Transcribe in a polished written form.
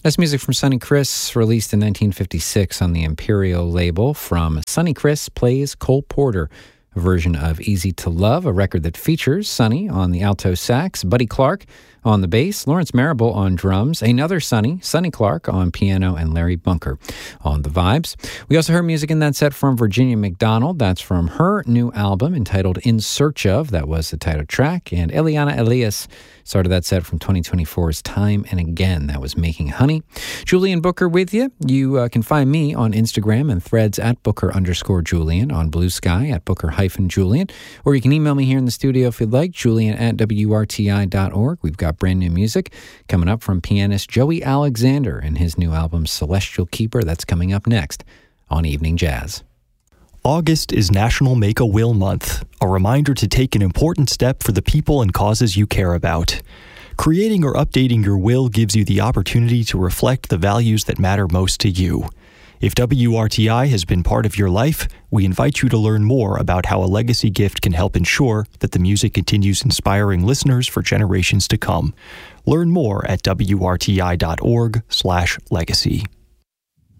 That's music from Sonny Criss, released in 1956 on the Imperial label. From Sonny Criss Plays Cole Porter, a version of Easy to Love, a record that features Sonny on the alto sax, Buddy Clark on the bass, Lawrence Marable on drums, another Sonny Clark on piano, and Larry Bunker on the vibes. We also heard music in that set from Virginia McDonald. That's from her new album entitled In Search Of. That was the title track. And Eliana Elias started that set from 2024's Time and Again. That was Making Honey. Julian Booker with you. You can find me on Instagram and Threads at Booker_Julian, on Blue Sky at Booker-Julian, or you can email me here in the studio if you'd like, Julian at WRTI.org. We've got brand new music coming up from pianist Joey Alexander and his new album Celestial Keeper. That's coming up next on Evening Jazz. August is National Make a Will Month, a reminder to take an important step for the people and causes you care about. Creating or updating your will gives you the opportunity to reflect the values that matter most to you. If WRTI has been part of your life, we invite you to learn more about how a legacy gift can help ensure that the music continues inspiring listeners for generations to come. Learn more at WRTI.org/legacy.